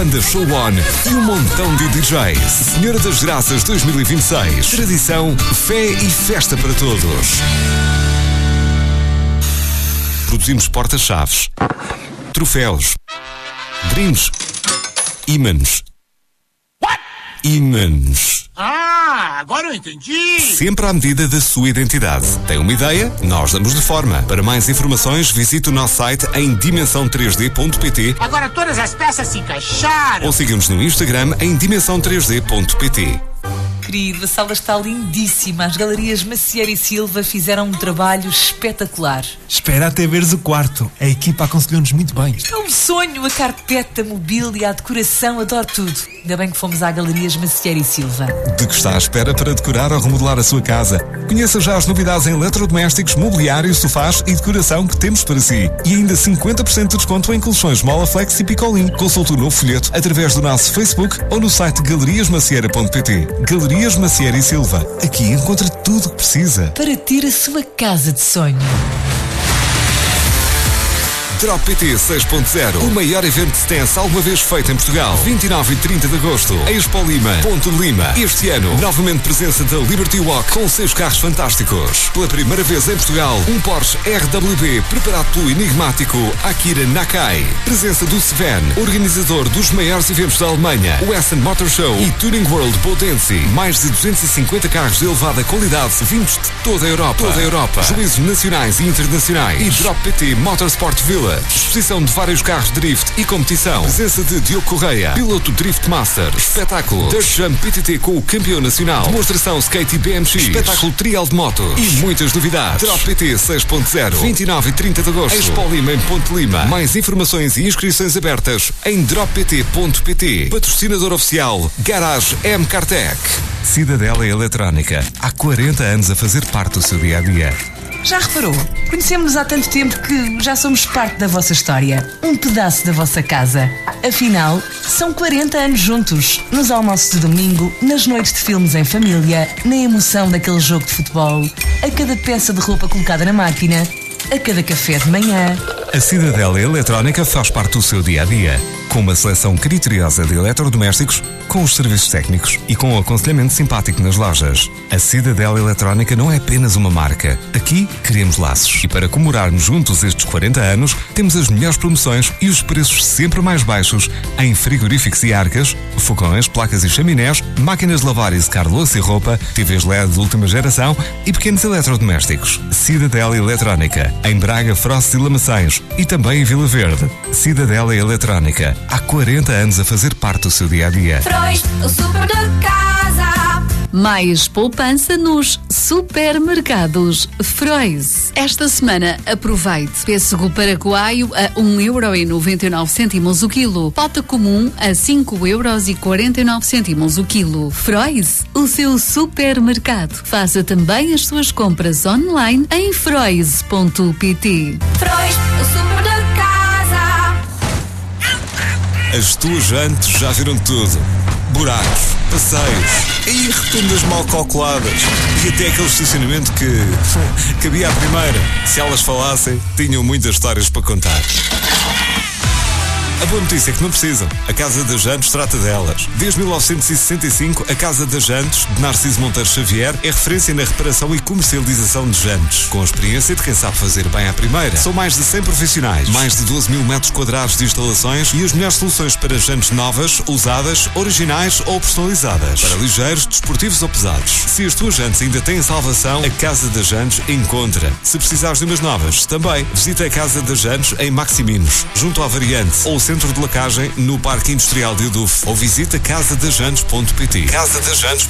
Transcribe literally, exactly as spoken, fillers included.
Banda Show On e um montão de D Js. Senhora das Graças dois mil e vinte e seis. Tradição, fé e festa para todos. Produzimos porta-chaves, troféus, brindes, ímãs. Ímãs. Ah, agora eu entendi! Sempre à medida da sua identidade. Tem uma ideia? Nós damos de forma. Para mais informações, visite o nosso site em dimensão três d ponto p t. Agora todas as peças se encaixaram! Ou siga-nos no Instagram em dimensão três d ponto p t. Querido, a sala está lindíssima. As galerias Macieira e Silva fizeram um trabalho espetacular. Espera até veres o quarto. A equipa aconselhou-nos muito bem. É um sonho, a carpeta, a mobília, a decoração, adoro tudo. Ainda bem que fomos à Galerias Macieira e Silva. De que está à espera para decorar ou remodelar a sua casa? Conheça já as novidades em eletrodomésticos, mobiliário, sofás e decoração que temos para si. E ainda cinquenta por cento de desconto em colchões Molaflex e Picolin. Consulte o novo folheto através do nosso Facebook ou no site galerias macieira ponto p t. Galerias Macieira e Silva. Aqui encontra tudo o que precisa para ter a sua casa de sonho. Drop P T seis ponto zero, o maior evento de stance alguma vez feito em Portugal. vinte e nove e trinta de agosto, Expo Lima, Ponto de Lima. Este ano, novamente presença da Liberty Walk com seis carros fantásticos. Pela primeira vez em Portugal, um Porsche R W B preparado pelo enigmático Akira Nakai. Presença do Sven, organizador dos maiores eventos da Alemanha, o Essen Motor Show e Tuning World Bodense. Mais de duzentos e cinquenta carros de elevada qualidade vindos de toda a Europa. Toda a Europa. Juízos nacionais e internacionais. E Drop P T Motorsport Village. Exposição de vários carros de drift e competição. Presença de Diogo Correia, piloto Drift Master. Espetáculo Dirt Jump P T T com o campeão nacional. Demonstração Skate e B M X. Espetáculo Trial de motos. E muitas novidades. Drop P T seis ponto zero. vinte e nove e trinta de agosto. Expo Lima em Ponte Lima. Mais informações e inscrições abertas em drop p t ponto p t. Patrocinador oficial Garage M Cartec. Cidadela Eletrónica. Há quarenta anos a fazer parte do seu dia-a-dia. Já reparou? Conhecemos-nos há tanto tempo que já somos parte da vossa história. Um pedaço da vossa casa. Afinal, são quarenta anos juntos. Nos almoços de domingo, nas noites de filmes em família, na emoção daquele jogo de futebol, a cada peça de roupa colocada na máquina, a cada café de manhã. A Cidadela Eletrónica faz parte do seu dia-a-dia. Com uma seleção criteriosa de eletrodomésticos, com os serviços técnicos e com o aconselhamento simpático nas lojas. A Cidadela Eletrónica não é apenas uma marca. Aqui queremos laços. E para comemorarmos juntos estes quarenta anos, temos as melhores promoções e os preços sempre mais baixos em frigoríficos e arcas, fogões, placas e chaminés, máquinas de lavar e secar louça e roupa, T Vs L E D de última geração e pequenos eletrodomésticos. Cidadela Eletrónica, em Braga, Frost e Lamaçães e também em Vila Verde. Cidadela Eletrónica. Há quarenta anos a fazer parte do seu dia-a-dia. Frois, o super da casa. Mais poupança nos supermercados Frois. Esta semana aproveite pêssego paraguaio a um euro e noventa e nove cêntimos o quilo. Pota comum a cinco euros e quarenta e nove cêntimos o quilo. Frois, o seu supermercado. Faça também as suas compras online em frois ponto p t. Frois, o super da casa. As tuas jantes já viram tudo. Buracos, passeios e rotundas mal calculadas. E até aquele estacionamento que cabia à primeira. Se elas falassem, tinham muitas histórias para contar. A boa notícia é que não precisam. A Casa das Jantes trata delas. Desde mil novecentos e sessenta e cinco, a Casa das Jantes, de Narciso Monteiro Xavier, é referência na reparação e comercialização de jantes. Com a experiência de quem sabe fazer bem à primeira. São mais de cem profissionais, mais de doze mil metros quadrados de instalações e as melhores soluções para jantes novas, usadas, originais ou personalizadas. Para ligeiros, desportivos ou pesados. Se as tuas jantes ainda têm salvação, a Casa das Jantes encontra. Se precisares de umas novas, também visita a Casa das Jantes em Maximinos, junto à Variante, ou Centro de Lacagem no Parque Industrial de Odufo, ou visita casa das jantes ponto p t. casa das jantes